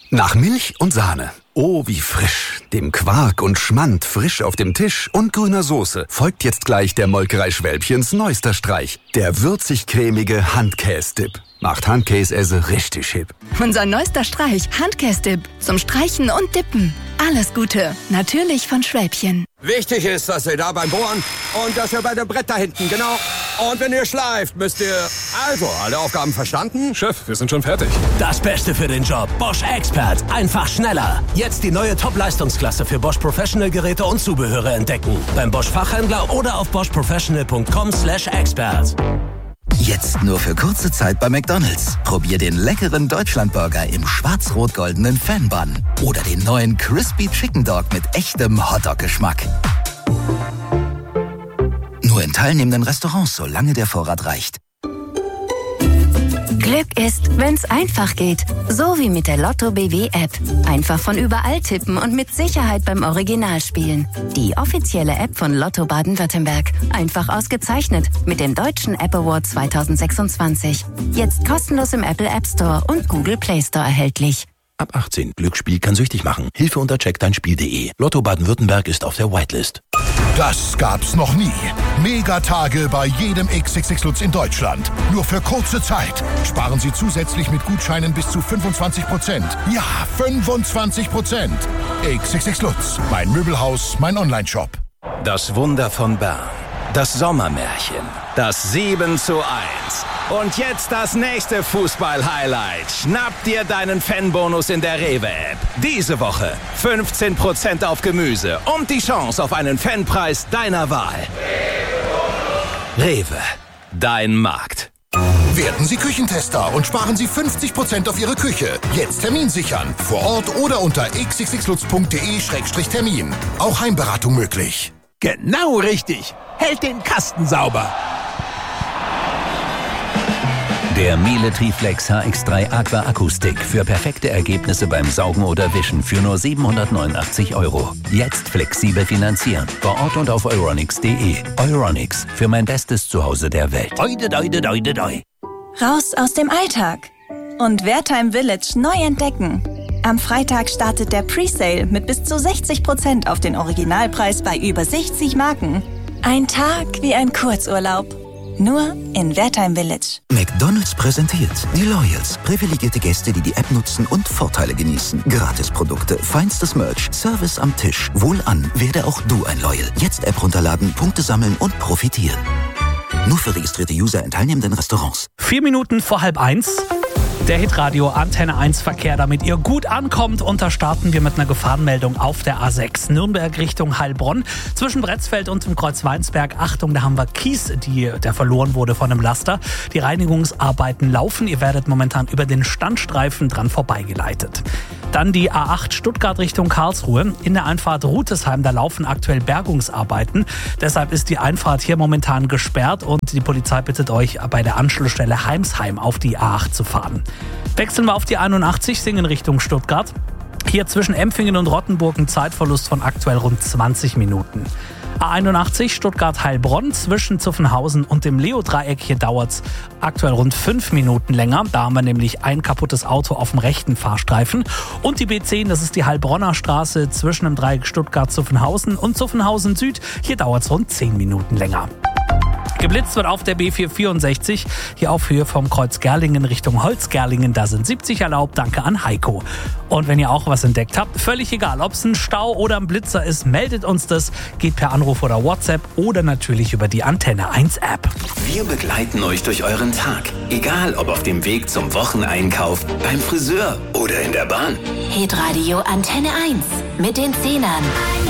Nach Milch und Sahne. Oh, wie frisch. Dem Quark und Schmand frisch auf dem Tisch und grüner Soße folgt jetzt gleich der Molkerei Schwälbchens neuester Streich. Der würzig-cremige Handkäse-Dip. Macht Handkäse richtig hip. Unser neuester Streich, Handkäse-Dip. Zum Streichen und Dippen. Alles Gute. Natürlich von Schwälbchen. Wichtig ist, dass ihr da beim Bohren und dass ihr bei dem Brett da hinten, genau. Und wenn ihr schleift, müsst ihr... Also, alle Aufgaben verstanden? Chef, wir sind schon fertig. Das Beste für den Job. Bosch Expert. Einfach schneller. Jetzt die neue Top-Leistungsklasse für Bosch Professional-Geräte und Zubehöre entdecken. Beim Bosch-Fachhändler oder auf boschprofessional.com/expert. Jetzt nur für kurze Zeit bei McDonald's. Probier den leckeren Deutschlandburger im schwarz-rot-goldenen Fan-Bun. Oder den neuen Crispy Chicken Dog mit echtem Hotdog-Geschmack. Nur in teilnehmenden Restaurants, solange der Vorrat reicht. Glück ist, wenn's einfach geht. So wie mit der Lotto BW-App. Einfach von überall tippen und mit Sicherheit beim Original spielen. Die offizielle App von Lotto Baden-Württemberg. Einfach ausgezeichnet mit dem Deutschen App Award 2026. Jetzt kostenlos im Apple App Store und Google Play Store erhältlich. Ab 18. Glücksspiel kann süchtig machen. Hilfe unter checkdeinspiel.de. Lotto Baden-Württemberg ist auf der Whitelist. Das gab's noch nie. Megatage bei jedem XXX Lutz in Deutschland. Nur für kurze Zeit. Sparen Sie zusätzlich mit Gutscheinen bis zu 25%. Ja, 25%. XXX Lutz. Mein Möbelhaus, mein Onlineshop. Das Wunder von Bern. Das Sommermärchen. Das 7:1. Und jetzt das nächste Fußball-Highlight. Schnapp dir deinen Fanbonus in der Rewe-App. Diese Woche 15% auf Gemüse und die Chance auf einen Fanpreis deiner Wahl. Rewe, dein Markt. Werden Sie Küchentester und sparen Sie 50% auf Ihre Küche. Jetzt Termin sichern. Vor Ort oder unter xxxlutz.de/termin. Auch Heimberatung möglich. Genau richtig. Hält den Kasten sauber. Der Miele Triflex HX3 Aqua Akustik für perfekte Ergebnisse beim Saugen oder Wischen für nur 789 €. Jetzt flexibel finanzieren. Vor Ort und auf euronics.de. Euronics, für mein bestes Zuhause der Welt. Raus aus dem Alltag und Wertheim Village neu entdecken. Am Freitag startet der Presale mit bis zu 60% auf den Originalpreis bei über 60 Marken. Ein Tag wie ein Kurzurlaub. Nur in Wertheim Village. McDonald's präsentiert die Loyals. Privilegierte Gäste, die die App nutzen und Vorteile genießen. Gratisprodukte, feinstes Merch, Service am Tisch. Wohlan, werde auch du ein Loyal. Jetzt App runterladen, Punkte sammeln und profitieren. Nur für registrierte User in teilnehmenden Restaurants. 4 Minuten vor 12:30. Der Hitradio Antenne 1 Verkehr, damit ihr gut ankommt. Und da starten wir mit einer Gefahrenmeldung auf der A6 Nürnberg Richtung Heilbronn. Zwischen Bretzfeld und dem Kreuz Weinsberg. Achtung, da haben wir Kies, der verloren wurde von einem Laster. Die Reinigungsarbeiten laufen. Ihr werdet momentan über den Standstreifen dran vorbeigeleitet. Dann die A8 Stuttgart Richtung Karlsruhe. In der Einfahrt Rutesheim, da laufen aktuell Bergungsarbeiten. Deshalb ist die Einfahrt hier momentan gesperrt und die Polizei bittet euch, bei der Anschlussstelle Heimsheim auf die A8 zu fahren. Wechseln wir auf die 81, Singen Richtung Stuttgart. Hier zwischen Empfingen und Rottenburg ein Zeitverlust von aktuell rund 20 Minuten. A81 Stuttgart-Heilbronn zwischen Zuffenhausen und dem Leo-Dreieck. Hier dauert es aktuell rund 5 Minuten länger. Da haben wir nämlich ein kaputtes Auto auf dem rechten Fahrstreifen. Und die B10, das ist die Heilbronner Straße zwischen dem Dreieck Stuttgart-Zuffenhausen und Zuffenhausen Süd. Hier dauert es rund 10 Minuten länger. Geblitzt wird auf der B464, hier auf Höhe vom Kreuz Gerlingen Richtung Holzgerlingen. Da sind 70 erlaubt, danke an Heiko. Und wenn ihr auch was entdeckt habt, völlig egal, ob es ein Stau oder ein Blitzer ist, meldet uns das. Geht per Anruf oder WhatsApp oder natürlich über die Antenne 1 App. Wir begleiten euch durch euren Tag. Egal, ob auf dem Weg zum Wocheneinkauf, beim Friseur oder in der Bahn. Hitradio Antenne 1 mit den Zehnern.